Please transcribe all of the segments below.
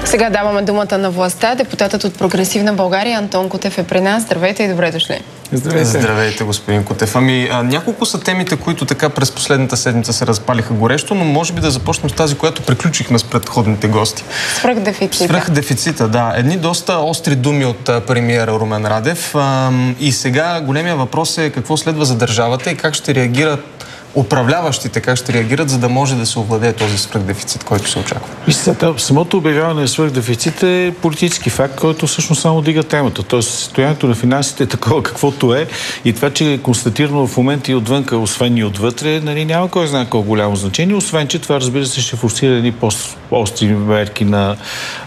Сега даваме думата на властта. Депутатът от Прогресивна България Антон Кутев е при нас. Здравейте и добре дошли. Здравейте. Здравейте, господин Кутев. Няколко са темите, които така през последната седмица се разпалиха горещо, но може би да започнем с тази, която приключихме с предходните гости. Свръхдефицита, да. Едни доста остри думи от премиера Румен Радев. И сега големия въпрос е какво следва за държавата и как ще реагират управляващите, как ще реагират, за да може да се овладее този свръхдефицит, който се очаква? Самото обявяване на свръхдефицит е политически факт, който всъщност само дига темата. Тоест, състоянието на финансите е такова каквото е и това, че е констатирано в момента и отвънка, освен и отвътре, няма кой знае колко голямо значение, освен, че това, разбира се, ще форсира едни по-остри мерки на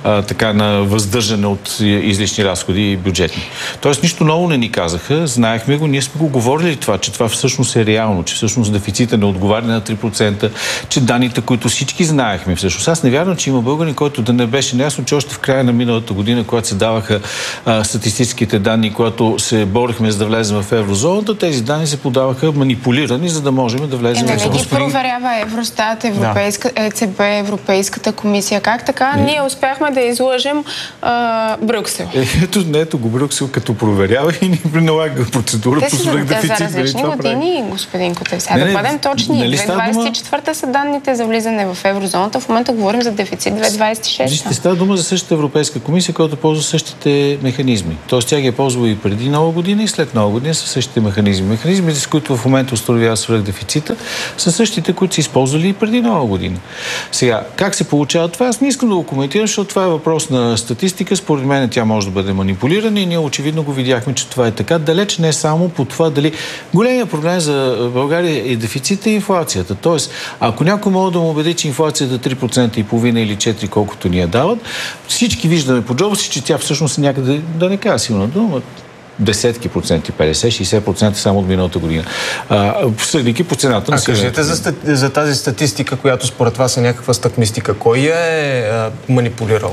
въздържане от излишни разходи и бюджетни. Тоест, нищо ново не ни казаха, знаехме го, ние сме го говорили това, че това всъщност е реално, че всъщност дефицита не отговаря на 3%, че данните, които всички знаехме всъщност. Аз не вярвам, че има българин, който да не беше неясно, че още в края на миналата година, когато се даваха статистическите данни, когато се борихме за да влезем в еврозоната, тези данни се подаваха манипулирани, за да можем да влезем в еврозоната. Не ги проверява Евростат, ЕЦБ, Европейската комисия. Как така? Ние успяхме да излъжем Брюксел. Ето го Брюксел като проверява и ни налага процедура по свръхдефицит. Те са за различни години, господин Кутев. Сега да бъдем точни. 2024 са данните за влизане в еврозоната. В момента говорим за дефицит 2026. Ще става дума за същата Европейска комисия, която ползва същите механизми. Тоест тя ги е ползвала и преди Нова година, и след Нова година са същите механизми. Механизмите, с които в момента установява свръхдефицита, са същите, които са използвали и преди Нова година. Сега, как се получава това? Аз не искам да го коментирам, защото това е въпрос на статистика. Според мен тя може да бъде манипулирана и ние очевидно го видяхме, че това е така. Далеч не е само по това дали големия проблем за България е дефицита и инфлацията. Тоест, ако някой може да му убеди, че инфлацията е 3,5% или 4%, колкото ни я дават, всички виждаме по джоба си, че тя всъщност някъде, да не кажа силна дума, десетки проценти, 50-60% само от миналата година. Съдейки по цената на кажете за тази статистика, която според вас е някаква статистика. Кой е манипулирал?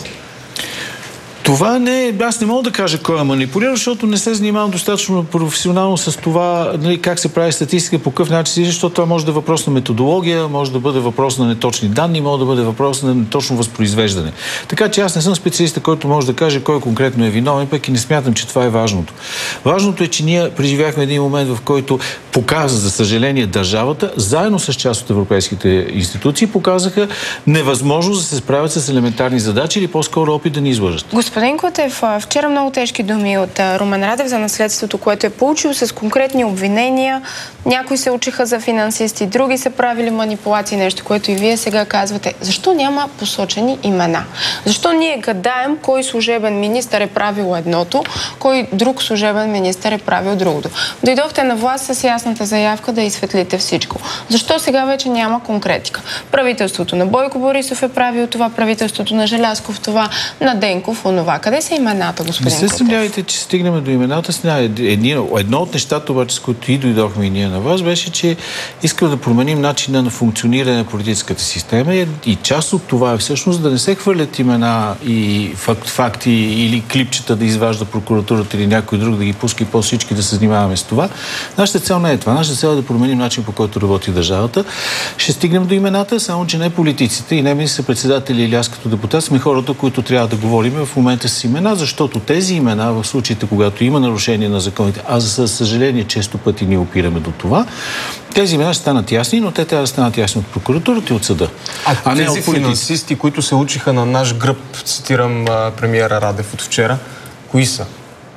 Това не е... Аз не мога да кажа кой е манипулирал, защото не се занимавам достатъчно професионално с това, как се прави статистика, по какъв начин, защото това може да е въпрос на методология, може да бъде въпрос на неточни данни, може да бъде въпрос на неточно възпроизвеждане. Така че аз не съм специалист, който може да каже кой конкретно е виновен, пък и не смятам, че това е важното. Важното е, че ние преживяхме един момент, в който показа, за съжаление, държавата, заедно с част от европейските институции, показаха невъзможност да се справят с елементарни задачи или по-скоро опит да ни излъжат. Господин Кутев, вчера много тежки думи от Румен Радев за наследството, което е получил с конкретни обвинения. Някои се учиха за финансисти, други са правили манипулации, нещо, което и вие сега казвате. Защо няма посочени имена? Защо ние гадаем кой служебен министър е правил едното, кой друг служебен министър е правил другото? Дойдохте на власт с ясната заявка да изсветлите всичко. Защо сега вече няма конкретика? Правителството на Бойко Борисов е правил това, правителството на Желязков това, на Денков онова. Къде са имената, господин Кутев? Не се съмнявайте, че стигнем до имената. Едно от нещата, обаче, с които и дойдохме и ние на вас, беше, че искам да променим начина на функциониране на политическата система и част от това е всъщност да не се хвърлят имена и факти или клипчета да изважда прокуратурата или някой друг да ги пуска и по-всички да се занимаваме с това. Нашата цел не е това. Нашата цел е да променим начин, по който работи държавата. Ще стигнем до имената, само че не политиците и не министър-председатели или аз като депутат сме хората, които трябва да говорим в момента с имена, защото тези имена в случаите, когато има нарушение на законите, а за съжаление често пъти ние опираме до това, тези имена ще станат ясни, но те трябва да станат ясни от прокуратурата и от съда. А тези финансисти, които се учиха на наш гръб, цитирам премиера Радев от вчера, кои са?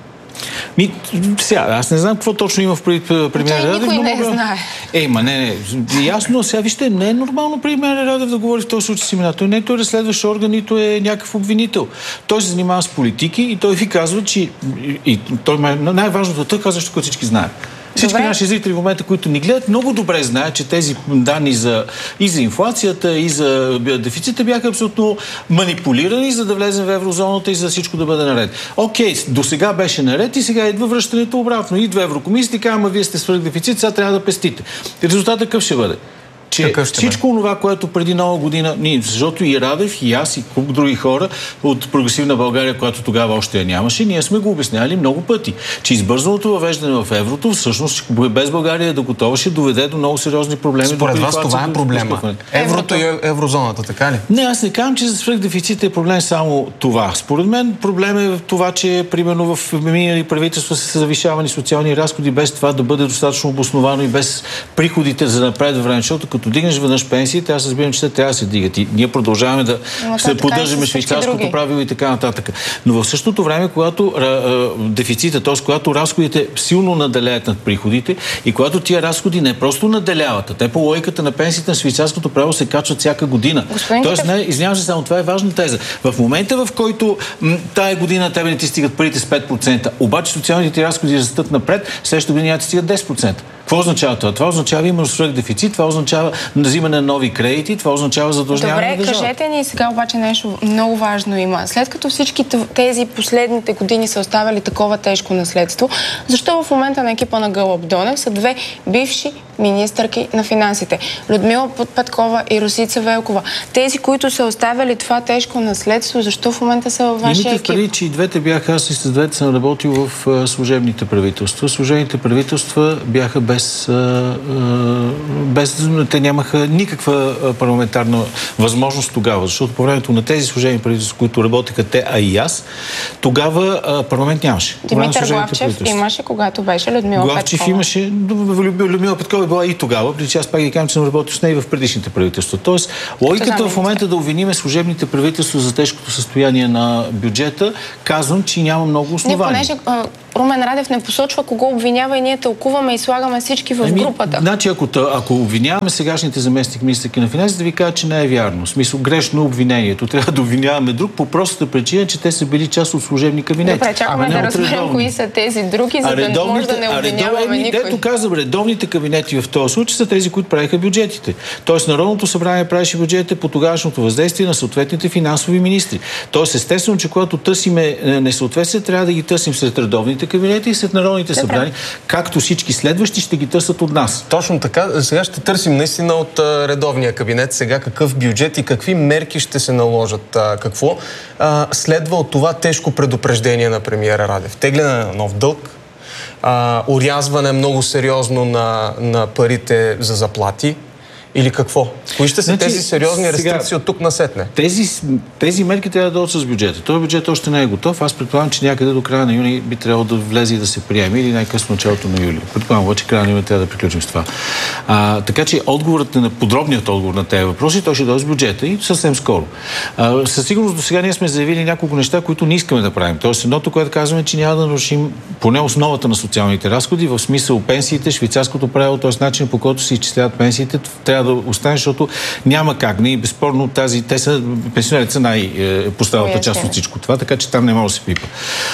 Сега, аз не знам какво точно има в премиера Радев. Никой не знае. Не. Ясно, сега вижте, не е нормално премиера Радев да говори в този случай с имена. Той не е разследващ орган, нито е някакъв обвинител. Той се занимава с политики и той ви казва, че най-важното, той казва, защото всички знаят. Всички наши зрители в момента, които ни гледат, много добре знаят, че тези данни и за инфлацията, и за дефицита бяха абсолютно манипулирани, за да влезем в еврозоната и за всичко да бъде наред. Окей, до сега беше наред и сега идва връщането обратно. Идва Еврокомисията и казва, вие сте свръхдефицит, сега трябва да пестите. Резултатът какъв ще бъде? че всичко това, което преди Нова година, защото и Радев, и аз, и куп други хора от Прогресивна България, която тогава още я нямаше, ние сме го обяснявали много пъти, че избързаното въвеждане в еврото, всъщност без България да готова, ще доведе до много сериозни проблеми. Според вас това е проблема? Еврото и еврозоната, така ли? Не, аз не казвам, че за свръхдефицит е проблем само това. Според мен проблем е в това, че примерно в минали правителства са завишавани социални разходи без това да бъде достатъчно обосновано и без приходите за напред време, защото като дигнеш веднъж пенсиите, аз разбирам, че те трябва да се дигат. И ние продължаваме да се поддържаме швейцарското правило и така нататък. Но в същото време, когато дефицита, т.е. когато разходите силно наделяят над приходите и когато тия разходи не просто наделяват, а те по логиката на пенсиите на швейцарското правило се качват всяка година. Тоест, извинявам се, само това е важна теза. В момента, в който тая година тебе не ти стигат парите с 5%, обаче социалните разходи растат напред, следващата година няма ти стигат 10%. Какво означава това? Това означава именно свръхдефицит, това означава взимане на нови кредити, това означава задлъжняване на държавата. Добре, кажете ни сега обаче нещо много важно има. След като всички тези последните години са оставили такова тежко наследство, защо в момента на екипа на Гълъб Донев са две бивши министърки на финансите? Людмила Петкова и Росица Велкова. Тези, които са оставили това тежко наследство, защо в момента са във вашия екип? Имайте, че и двете бяха, аз и с двете съм работил в служебните правителства. Служебните правителства бяха те нямаха никаква парламентарна възможност тогава, защото по времето на тези служебни правителства, които работеха те, а и аз, тогава парламент нямаше. Димитър Главчев имаше, когато беше Людмила Петкова. Главчев имаше, Людмила Петкова е била и тогава, преди че аз пак ги казвам, че съм работил с нея и в предишните правителства. Тоест, логиката в момента да обвиниме служебните правителства за тежкото състояние на бюджета, казвам, че няма много основания. Не, понеже Румен Радев не посочва кого обвинява и ние тълкуваме и слагаме всички в групата. Значи, ако обвиняваме сегашните заместник-министърки на финансите, да ви кажа, че не е вярно. В смисъл, грешно обвинението. Трябва да обвиняваме друг по простата причина, че те са били част от служебни кабинети. Добре, чакаме да разберем кои са тези други, за да не може да не обвиняваме никой. Дето казвам, редовните кабинети в този случай са тези, които правиха бюджетите. Тоест, Народното събрание правеше бюджетите по тогавашното въздействие на съответните финансови министри. Тоест, естествено, че когато търсиме несъответствие, трябва да ги търсим сред редовните кабинети и след народните събрания, както всички следващи ще ги търсят от нас. Точно така. Сега ще търсим наистина от редовния кабинет сега какъв бюджет и какви мерки ще се наложат. Какво следва от това тежко предупреждение на премиера Радев? Тегляне на нов дълг, орязване много сериозно на парите за заплати, или какво? Кои ще са тези сериозни рестрикции от тук насетне? Тези мерки трябва да дойдат с бюджета. Този бюджет още не е готов. Аз предполагам, че някъде до края на юни би трябвало да влезе и да се приеме или най-късно началото на юли. Предполагам, обаче края на юни трябва да приключим с това. Така че подробният отговор на тези въпроси, той ще дойде с бюджета и съвсем скоро. Със сигурност до сега ние сме заявили няколко неща, които не искаме да правим. Тоест едното, което казваме, че няма да нарушим поне основата на социалните разходи, в смисъл пенсиите, швейцарското правило, т.е. начин, по който се изчисляват пенсиите, трябва да остане, защото няма как. Не, безспорно пенсионерите са най-пострадалата част от всичко това, така че там не може да се пипа.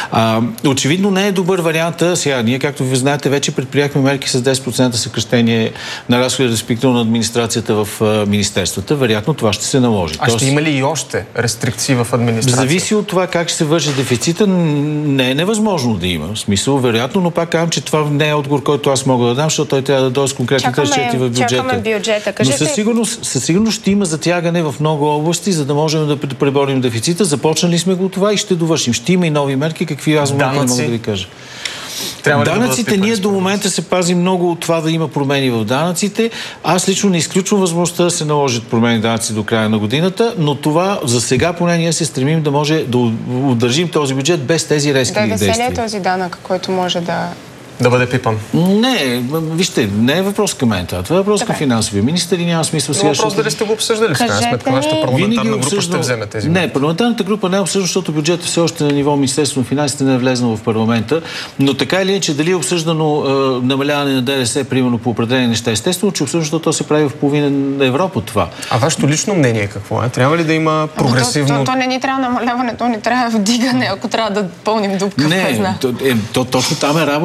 Очевидно не е добър вариант. Сега, ние, както ви знаете, вече предприяхме мерки с 10% съкращение на разходи, респективно на администрацията в министерствата. Вероятно това ще се наложи. Ще има ли и още рестрикции в администрацията? Зависи от това как ще се върши дефицита. Не е невъзможно да има. В смисъл, вероятно, но пак казвам, че това не е отговор, който аз мога да дам, защото той трябва да дойде с конкретните разчети в бюджета. Чакаме бюджета. Но със сигурност ще има затягане в много области, за да можем да преборим дефицита. Започнали сме го това и ще довършим. Ще има и нови мерки, какви аз не мога да ви кажа. Данъците, ние до момента се пазим много от това да има промени в данъците. Аз лично не изключвам възможността да се наложат промени данъци до края на годината, но това за сега поне ние се стремим да може да удържим този бюджет без тези резки действия. Да, е този данък, който може да бъде пипан? Не, вижте, не е въпрос към мен това. Това е въпрос към финансовия министър и няма смисъл сега. Въпрос дали сте го обсъждали в крайна сметка. Вашата парламентарна група ще вземе тези. Не, парламентарната група не е обсъждана, защото бюджетът все още на ниво Министерство на финансите не е влезнал в парламента. Но така или иначе, дали е обсъждано намаляване на ДДС, примерно по определени неща, естествено, че обсъждано то се прави в половина на Европа това. А вашето лично мнение какво е? Трябва ли да има прогресивно? То не ни трябва намаляване, то ни трябва вдигане, ако трябва да пълним дупка в хазна. Точно там е работата, че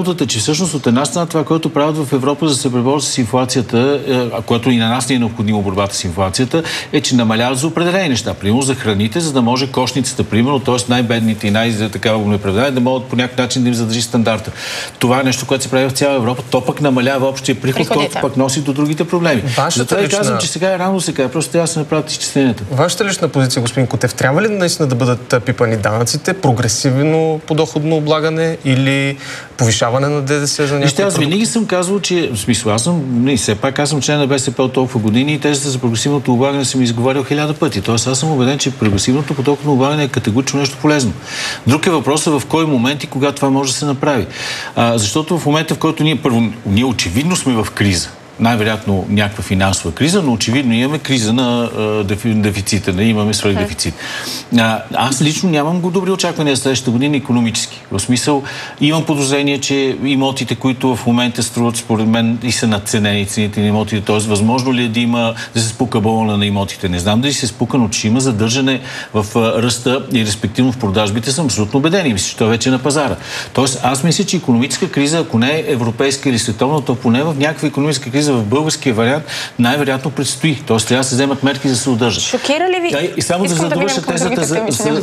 всъщност от една страна това, което правят в Европа за да се преборят с инфлацията, което и на нас не е необходимо борбата с инфлацията, е, че намаляват за определени неща. Примерно за храните, за да може кошницата, примерно, т.е. най-бедните и най-такава непределени, да могат по някакъв начин да им задържи стандарта. Това е нещо, което се прави в цяла Европа. То пък намалява общия приход, който пък носи до другите проблеми. Затова и казвам, че сега е рано да се каже. Просто трябва да се направят изчисленията. Вашата лична позиция, господин Кутев, трябва ли наистина да бъдат пипани данъците, прогресивно подоходно облагане или повишаване на ДДС за някакви аз винаги съм казвал, че в смисъл, все пак съм член на БСП от толкова години и тезата за прогресивното облагане съм изговарял 1000 пъти. Тоест аз съм убеден, че прогресивното подоходно облагане е категорично нещо полезно. Друг е въпросът в кой момент и кога това може да се направи. Защото в момента, в който ние очевидно сме в криза, най-вероятно някаква финансова криза, но очевидно имаме криза на дефицита, имаме свръхдефицит. Аз лично нямам добри очаквания за следващата година икономически. В смисъл, имам подозрение, че имотите, които в момента струват, според мен, и са надценени цените на имотите, т.е. възможно ли е да се спука балона на имотите? Не знам дали се спука, но че има задържане в ръста и респективно в продажбите, съм абсолютно убеден. Мисля, че това вече е на пазара. Тоест, аз мисля, че икономическа криза, ако не е европейска или световна, то поне в някаква икономическа криза в българския вариант най-вероятно предстои. Тоест трябва да се вземат мерки за да се удържат. Шокира ли ви? И само да задовърша тезата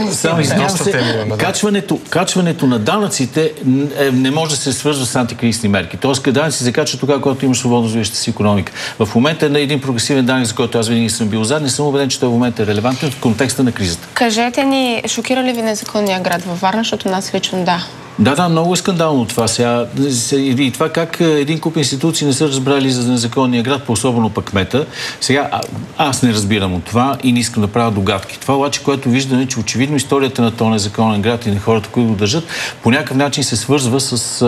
качването на данъците не може да се свързва с антикризисни мерки. Тоест данъци се качват тогава, когато имаш свободно развиваща си икономика. В момента на един прогресивен данък, за който аз винаги съм бил за, не съм убеден, че той в момента е релевантен в контекста на кризата. Кажете ни, шокира ли ви незаконния град във Варна, защото нас лично да? Да, много е скандално това сега. И това как един куп институции не са разбрали за незаконния град, по-особено пък кмета. Сега аз не разбирам от това и не искам да правя догадки. Това обаче, което виждаме, че очевидно историята на този незаконен град и на хората, които го държат, по някакъв начин се свързва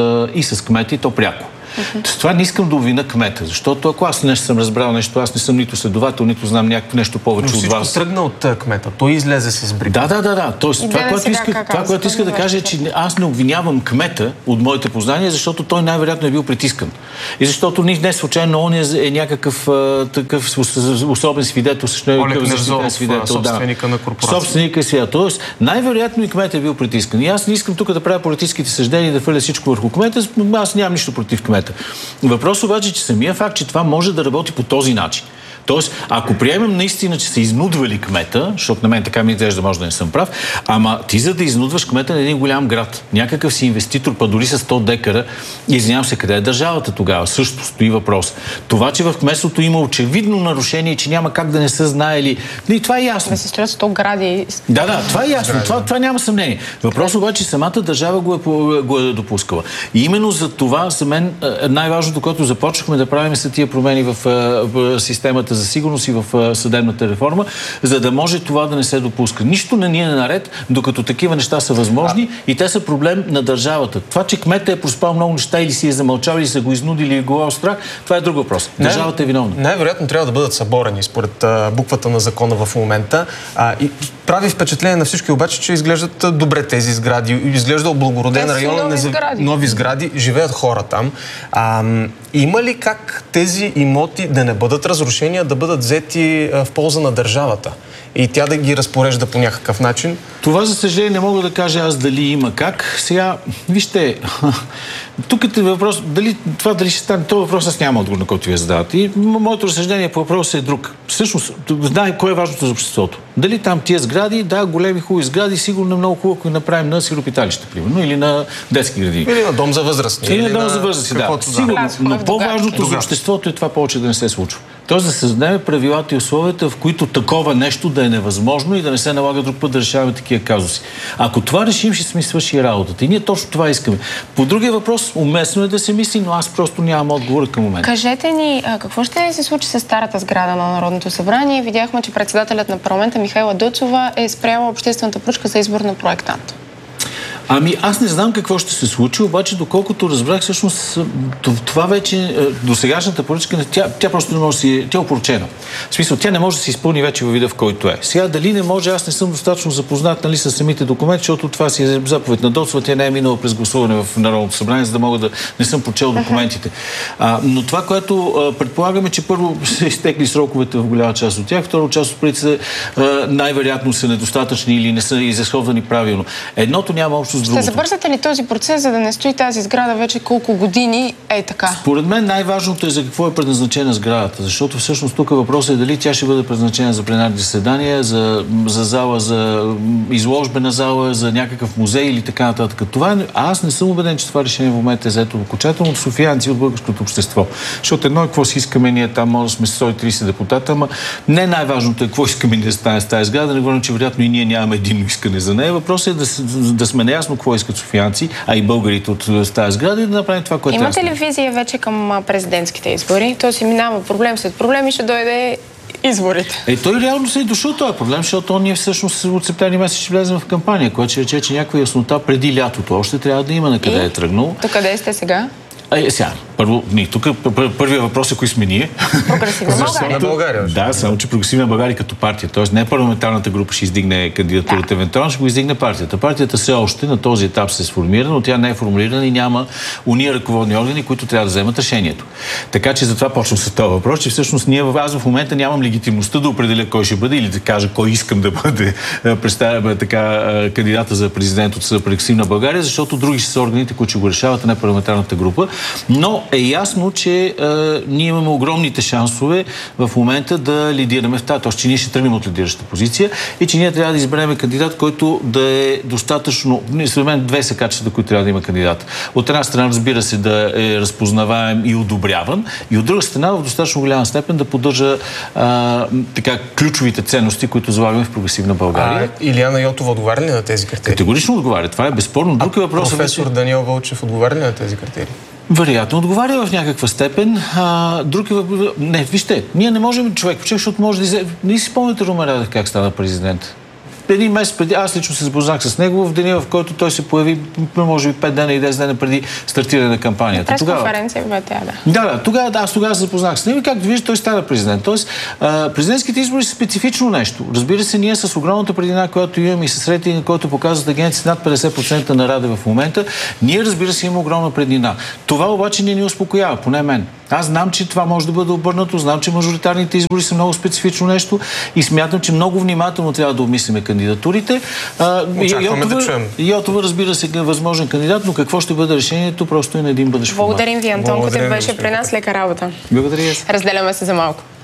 и с кмета, и то пряко. С това не искам да обвина кмета, защото ако аз не съм разбрал нещо, аз не съм нито следовател, нито знам нещо повече от вас. Всичко тръгна от кмета. Той излезе с брик. Да. Тоест, това, което иска да кажа е, че аз не обвинявам кмета от моите познания, защото той най-вероятно е бил притискан. И защото не случайно он е някакъв такъв особен свидетел, Олег Невзоров, собственика на корпорация. Собственика си. Тоест, най-вероятно и кмета е бил притискан. И аз не искам тук да правя политическите съждения и да фърля всичко върху кмета. Аз нямам нищо против кмета. Въпрос обаче, че самия факт, че това може да работи по този начин. Тоест, ако приемем наистина, че са изнудвали кмета, защото на мен така ми изглежда, може да не съм прав, ама ти за да изнудваш кмета на един голям град, някакъв си инвеститор, па дори с 100 декара, извинявам се, къде е държавата тогава? Също стои въпрос. Това, че в кметството има очевидно нарушение, че няма как да не са знаели, и това е ясно. Да се строят 100 гради. Да, това е ясно. Това няма съмнение. Въпрос обаче, самата държава го е допускала. И именно за това, за мен, най-важното, което започнахме да правим са тия промени в системата за сигурност и в съдебната реформа, за да може това да не се допуска. Нищо не ни е наред, докато такива неща са възможни и те са проблем на държавата. Това, че кметът е проспал много неща или си е замълчал, или са го изнудили или го страх, това е друг въпрос. Държавата е виновна. Най-вероятно трябва да бъдат съборени според буквата на закона в момента. И прави впечатление на всички обаче, че изглеждат добре тези сгради. Изглежда облагороден район, нови сгради, живеят хора там. Има ли как тези имоти да не бъдат разрушени, да бъдат взети в полза на държавата и тя да ги разпорежда по някакъв начин? Това, за съжаление, не мога да кажа аз дали има как. Сега, вижте, тук е въпрос, дали ще стане, този въпрос аз няма отговор, на който ви задавате. И моето разсъждение по въпроса е друг. Всъщност, знае кое е важното за обществото. Дали там тия сгради, големи хубави сгради, сигурно е много хубаво, ако ги направим на сиропиталище, примерно, или на детски градини. Или на дом за възрастни. Или на дом за възрастни, да. Сигурно, но по-важното за обществото е това повече да не се случва. Тоест да създадем правилата и условията, в които такова нещо да е невъзможно и да не се налага друг път да решаваме такива казуси. Ако това решим, ще сме свърши работата. И ние точно това искаме. По другия въпрос, уместно е да се мисли, но аз просто нямам отговор към момента. Кажете ни, какво ще се случи с старата сграда на Народното събрание? Видяхме, че председателят на парламента Михайла Дъцова е спряла обществената поръчка за избор на проектант. Аз не знам какво ще се случи, обаче доколкото разбрах, всъщност това вече, досегашната поръчка, тя просто не може да си, тя е опорочена. В смисъл, тя не може да се изпълни вече във вида, в който е. Сега дали не може, аз не съм достатъчно запознат с самите документи, защото това си е заповед на Доцова, тя не е минала през гласуване в Народното събрание, за да мога да не съм прочел документите. Но това, което предполагаме, че първо са изтекли сроковете в голяма част от тях, второ част от парите най-вероятно са недостатъчни или не са изразходвани правилно. Едното няма общо с другото. Ще забързате ли този процес, за да не стои тази сграда вече колко години така? Според мен най-важното е за какво е предназначена сградата, защото всъщност тук въпросът е дали тя ще бъде предназначена за пленарни заседания, за зала, за изложбена зала, за някакъв музей или така нататък. Аз не съм убеден, че това решение в момента е заето окончателно от софиянци, от българското общество. Защото едно е какво си искаме ние там, може да сме 130 депутата, ама не най-важното е какво искаме ние да стане с тази сграда, не говорим, че вероятно и ние нямаме единно искане за нея. Въпросът е да сме наясно какво искат софиянци, а и българите от тази сграда и да направим това, което Имате ли визия вече към президентските избори? То си минава проблем след проблем и ще дойде изборите. Той реално се е дошъл този проблем, защото ние всъщност от септември месец ще влезем в кампания, което ще рече, че някаква яснота преди лятото още трябва да има на къде е тръгнал. До къде сте сега? Сега, първо, тук първият въпрос е кои сме ние. Прогресивна България. Да, само че Прогресивна България като партия. Тоест не парламентарната група ще издигне кандидатурата, евентуално ще го издигне партията. Партията все още на този етап се сформира, но тя не е формулирана и няма уния ръководни органи, които трябва да вземат решението. Така че затова почвам с този въпрос, че всъщност аз в момента нямам легитимността да определя кой ще бъде или да кажа кой искам да бъде кандидата за президент от Прогресивна България, защото други са органите, които ще го решават, а не парламентарната група. Но е ясно, че ние имаме огромните шансове в момента да лидираме в тази. Тоест, че ние ще тръгнем от лидираща позиция и че ние трябва да изберем кандидат, който да е достатъчно... Според мен две са качествата, които трябва да има кандидат. От една страна, разбира се, да е разпознаваем и одобряван, и от друга страна, в достатъчно голяма степен да поддържа ключовите ценности, които залагаме в Прогресивна България. Илияна Йотова отговаря ли на тези критерии? Категорично отговаря. Това е безспорно. Друг въпрос. Професор Даниел Вълчев отговаря ли на тези критерии? Вероятно отговаря в някаква степен. Не, вижте, ние не можем човек, защото може да... Не си спомняте Румен Радев как стана президент. Един месец преди, аз лично се запознах с него в деня, в който той се появи, може би 5 дена и 10 дена преди стартиране на кампанията. Пресконференция в БТА, да. Аз тогава се запознах с него и както виждате, той стана президент. Тоест, президентските избори са специфично нещо. Разбира се, ние с огромната предина, която имаме и с рейтинга, който показват агенцията над 50% на Радев в момента, ние, разбира се, имаме огромна преднина. Това обаче не ни успокоява, поне мен. Аз знам, че това може да бъде обърнато, знам, че мажоритарните избори са много специфично нещо и смятам, че много внимателно трябва да обмислиме кандидатурите. Йотова, разбира се, е възможен кандидат, но какво ще бъде решението, просто е на един бъдещ формат. Благодарим ви, Антон Кутев беше при нас. Лека работа. Благодаря. Разделяме се за малко.